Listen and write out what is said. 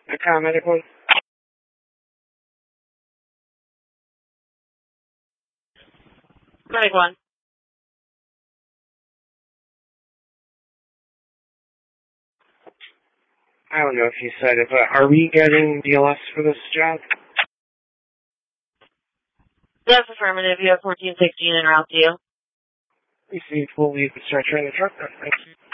Medic 1. Medic 1. I don't know if you said it, but are we getting DLS for this job? Yes, affirmative. You have 1416 en route to you. Received. We'll leave the stretcher in the truck. Thank you.